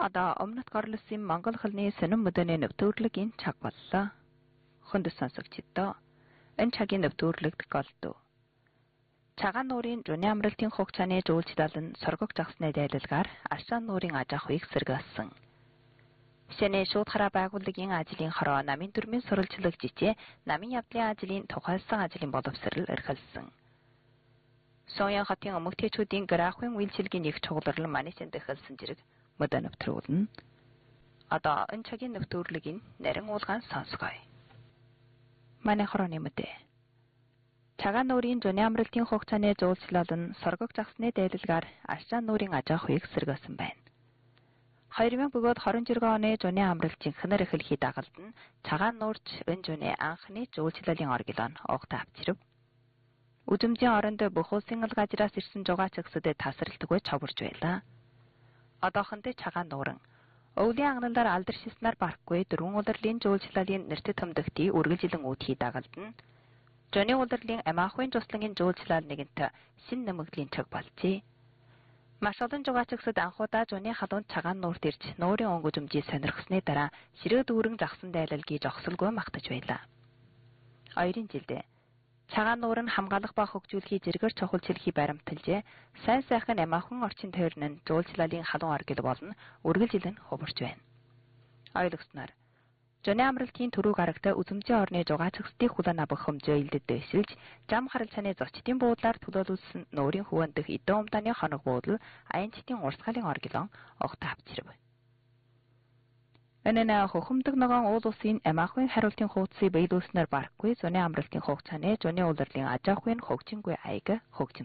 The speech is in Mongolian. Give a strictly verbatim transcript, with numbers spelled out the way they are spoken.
Одоо өмнөд горлосын Монгол хэлний сонин мөдөний нэвтрүүлэг энэ цаг боллоо. Хүнд сонсогчдоо энэ цагийн нэвтрүүлэгт голдов. Цагаан нуурын жуны амралтын хугацааны жуулчлал нь соргог жагсны дайлалгаар Аршаан нуурын аж ахуйг сэргээсэн. Шэнэ шууд хараа байгууллагын ажлын хороо намын дүрмийн сурвалжлаг жижээ намын явдлын ажлын тухайлсан ажлын боловсрол эрхэлсэн. Соён хотын өмгтөчүүдийн графикын үйлчилгээний их чухлал манайчанд эхэлсэн зэрэг мөдө нэвтрүүлнэ. Одоо энэ цагийн нэвтрүүлгийг нарийн уулгаан сонсгоё. Манай хорооны мөдө. Цагаан нуурын жуны амралтын хугацааны жуулчлал нь соргог жагсны дайлалгаар Аршаан нуурын аж ахуйг сэргээсэн байна. хоёр мянга двадцать оны жуны амралтын хэнэр эхлэхий дагалд нь цагаан нуурч энэ жуны анхны жуулчлалын оргилон огт авчирв. Үзэмжийн оронд бүх улсын аль газраас ирсэн жугаач гисэд тасралтгүй чаварж байлаа. Одоохондоо цагаан нууран өвлийн ангалаар алдаршилснаар барахгүй дөрвөн улирлын жуулчлалын нэртэд төмдөгтий үргэлжилэн үүдхий дагалд нь жуны улирлын амаахын жуслангийн жуулчлал нэгэнт шин нэмэгдлийн цаг болжээ. Маш олон жугаач гисэд анхудаа жуны халуунд цагаан нуурт ирж нуурын онгожмжийг сонирхсны дараа ширээ дүүрэн жагсан дайлалгийг жогсолгүй магтаж байлаа. Хоёрын жилдээ цагаан нуур нь хамгаалах ба хөгжүүлэхий зэрэгэр чухалч хэлхий баримталжээ. Сайн сайхан амаахан орчин тойрон нь жуулчлалын халуун оргил болон үргэлжилэн хувирч байна. Ойлгосноор жуны амралтын түрүү гарагт үзэмжийн орны жугаач гисдийн хүлээн авах хэмжээ илдэд дэвшилж зам харал цааны зочдын буудлаар төлөөлүүлсэн нуурын хөвөн дэх эдэн умдааны хоног буудал аянчдын урсгалын оргилон огт авчирв. Энэна хөхөмдөг ногоон уул усын амаахын хариултын хуудсыг биелүүлснээр барахгүй зуны амралтын хугацааны жуны улирлын аж ахуйн хөгжингүй аяг хөгжим